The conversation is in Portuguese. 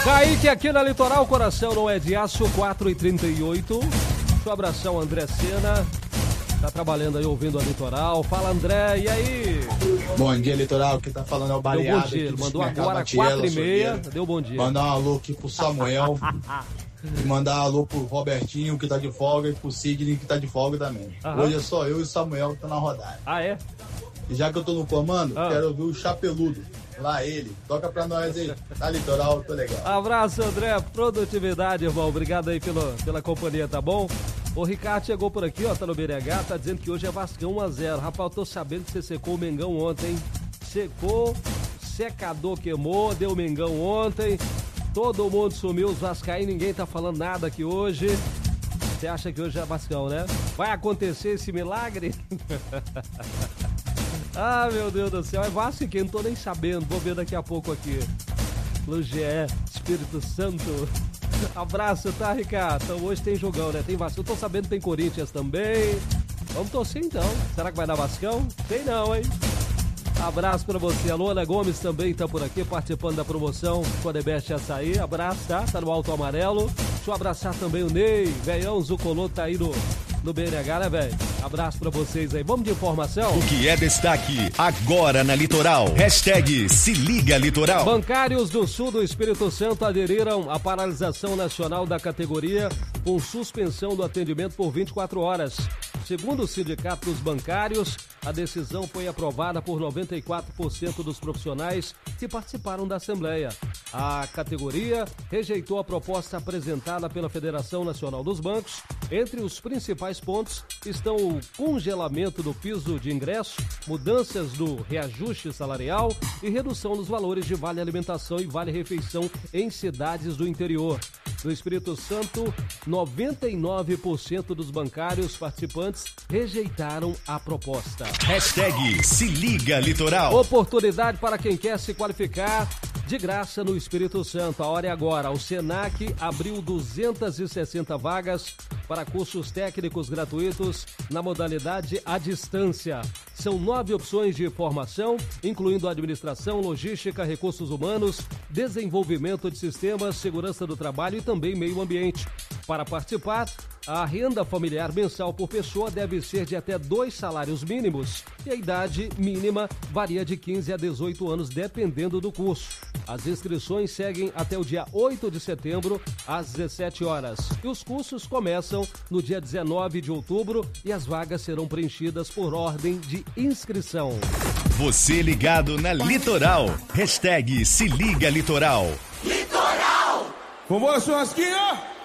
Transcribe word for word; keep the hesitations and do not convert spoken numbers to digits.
Kaique aqui na Litoral, coração não é de aço, quatro e trinta e oito. Deixa um abração, André Sena. Tá trabalhando aí, ouvindo a Litoral. Fala, André, e aí? Bom dia, Litoral. Quem tá falando é o Baleado. Deu bom dia, mandou agora quatro e meia. Deu bom dia. Mandar um alô aqui pro Samuel. E mandar um alô pro Robertinho, que tá de folga, e pro Sidney, que tá de folga também. Aham. Hoje é só eu e o Samuel que tá na rodada. Ah, é? E já que eu tô no comando, ah. quero ouvir o Chapeludo. Lá ele. Toca pra nós aí. Tá Litoral, tô legal. Abraço, André. Produtividade, irmão. Obrigado aí pelo, pela companhia, tá bom? O Ricardo chegou por aqui, ó, tá no B R H, tá dizendo que hoje é Vascão um a zero. Rapaz, eu tô sabendo que você secou o Mengão ontem, hein? Secou, secador queimou, deu o Mengão ontem. Todo mundo sumiu, os vascaínos, ninguém tá falando nada aqui hoje. Você acha que hoje é Vascão, né? Vai acontecer esse milagre? Ah, meu Deus do céu, é Vasco que eu não tô nem sabendo, vou ver daqui a pouco aqui. Lugié, Espírito Santo. Abraço, tá, Ricardo? Então hoje tem jogão, né? Tem Vasco. Eu tô sabendo que tem Corinthians também. Vamos torcer então. Será que vai dar Vascão? Sei não, hein? Abraço pra você. A Luana Gomes também tá por aqui participando da promoção com a Debeste Açaí. Abraço, tá? Tá no Alto Amarelo. Deixa eu abraçar também o Ney. Velhão Zucolô tá aí no, no B N H, né, velho? Abraço pra vocês aí. Vamos de informação? O que é destaque agora na Litoral. Hashtag Se Liga Litoral. Bancários do Sul do Espírito Santo aderiram à paralisação nacional da categoria com suspensão do atendimento por vinte e quatro horas. Segundo o Sindicato dos Bancários, a decisão foi aprovada por noventa e quatro por cento dos profissionais que participaram da Assembleia. A categoria rejeitou a proposta apresentada pela Federação Nacional dos Bancos. Entre os principais pontos estão o congelamento do piso de ingresso, mudanças do reajuste salarial e redução dos valores de vale alimentação e vale refeição em cidades do interior. No Espírito Santo, noventa e nove por cento dos bancários participantes rejeitaram a proposta. Hashtag Se Liga Litoral. Oportunidade para quem quer se qualificar de graça no Espírito Santo. A hora é agora. O Senac abriu duzentas e sessenta vagas para cursos técnicos gratuitos na modalidade à distância. São nove opções de formação, incluindo administração, logística, recursos humanos, desenvolvimento de sistemas, segurança do trabalho e também meio ambiente. Para participar, a renda familiar mensal por pessoa deve ser de até dois salários mínimos e a idade mínima varia de quinze a dezoito anos, dependendo do curso. As inscrições seguem até o dia oito de setembro, às dezessete horas. E os cursos começam no dia dezenove de outubro e as vagas serão preenchidas por ordem de inscrição. Você ligado na Litoral. Hashtag Se Liga Litoral. Litoral! Vambora, churrasquinho!